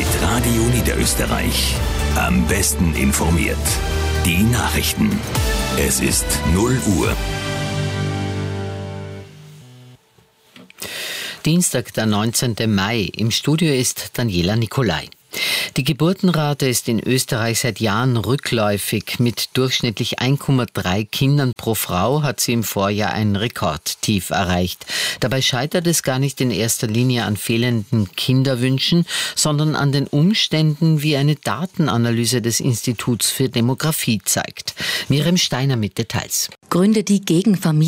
Mit Radio Niederösterreich. Am besten informiert. Die Nachrichten. Es ist 0 Uhr. Dienstag, der 19. Mai. Im Studio ist Daniela Nicolai. Die Geburtenrate ist in Österreich seit Jahren rückläufig. Mit durchschnittlich 1,3 Kindern pro Frau hat sie im Vorjahr ein Rekordtief erreicht. Dabei scheitert es gar nicht in erster Linie an fehlenden Kinderwünschen, sondern an den Umständen, wie eine Datenanalyse des Instituts für Demografie zeigt. Miriam Steiner mit Details. Gründe, die gegen Familien